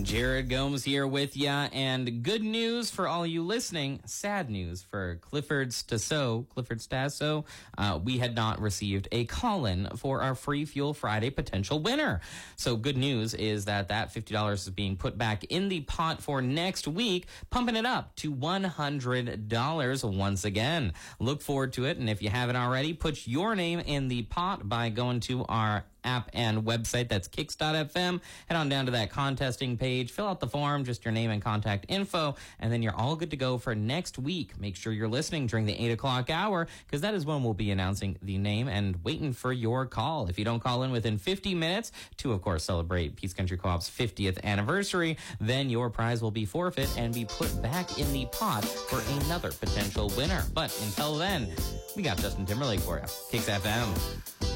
Jared Gomes here with ya, and good news for all you listening, sad news for Clifford Stasso. We had not received a call-in for our Free Fuel Friday potential winner. So good news is that $50 is being put back in the pot for next week, pumping it up to $100 once again. Look forward to it, and if you haven't already, put your name in the pot by going to our app and website. That's kicks.fm. Head on down to that contesting page, fill out the form, just your name and contact info, and then you're all good to go for next week. Make sure you're listening during the 8 o'clock hour, because that is when we'll be announcing the name and waiting for your call. If you don't call in within 50 minutes to, of course, celebrate Peace Country Co-op's 50th anniversary, then your prize will be forfeit and be put back in the pot for another potential winner. But until then, we got Justin Timberlake for you. Kicks FM.